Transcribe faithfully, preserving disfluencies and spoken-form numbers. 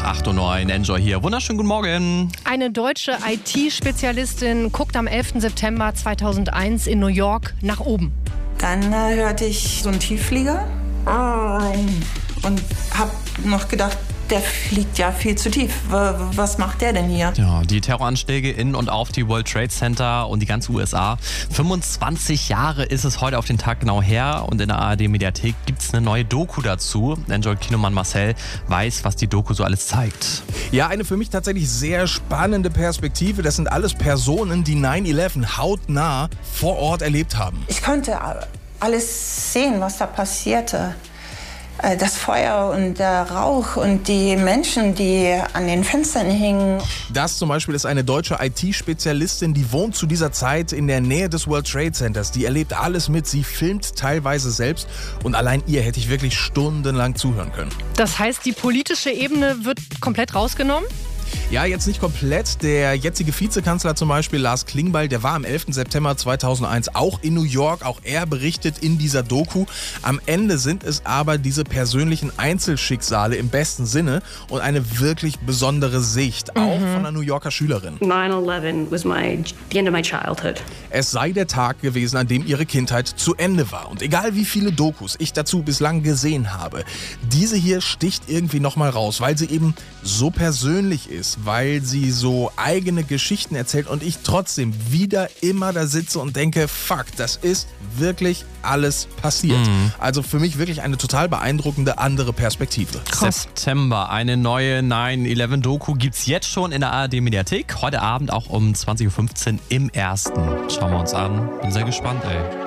acht Uhr neun, Enjoy hier. Wunderschönen guten Morgen. Eine deutsche I T-Spezialistin guckt am elften September zweitausendeins in New York nach oben. Dann äh, hörte ich so einen Tiefflieger und habe noch gedacht, der fliegt ja viel zu tief. Was macht der denn hier? Ja, die Terroranschläge in und auf die World Trade Center und die ganze U S A. fünfundzwanzig Jahre ist es heute auf den Tag genau her und in der A R D-Mediathek gibt es eine neue Doku dazu. Enjoy-Kinomann Marcel weiß, was die Doku so alles zeigt. Ja, eine für mich tatsächlich sehr spannende Perspektive. Das sind alles Personen, die neun elf hautnah vor Ort erlebt haben. Ich konnte alles sehen, was da passierte. Das Feuer und der Rauch und die Menschen, die an den Fenstern hingen. Das zum Beispiel ist eine deutsche I T-Spezialistin, die wohnt zu dieser Zeit in der Nähe des World Trade Centers. Die erlebt alles mit, sie filmt teilweise selbst und allein ihr hätte ich wirklich stundenlang zuhören können. Das heißt, die politische Ebene wird komplett rausgenommen? Ja, jetzt nicht komplett. Der jetzige Vizekanzler zum Beispiel, Lars Klingbeil, der war am elften September zweitausendeins auch in New York. Auch er berichtet in dieser Doku. Am Ende sind es aber diese persönlichen Einzelschicksale im besten Sinne und eine wirklich besondere Sicht, auch mhm. von einer New Yorker Schülerin. nine eleven was my, the end of my childhood. Es sei der Tag gewesen, an dem ihre Kindheit zu Ende war. Und egal wie viele Dokus ich dazu bislang gesehen habe, diese hier sticht irgendwie nochmal raus, weil sie eben so persönlich ist, weil sie so eigene Geschichten erzählt und ich trotzdem wieder immer da sitze und denke, fuck, das ist wirklich alles passiert. Mhm. Also für mich wirklich eine total beeindruckende andere Perspektive. Krass. September, eine neue nine elf Doku gibt's jetzt schon in der A R D-Mediathek. Heute Abend auch um zwanzig Uhr fünfzehn im Ersten. Schauen wir uns an. Bin sehr gespannt, ey.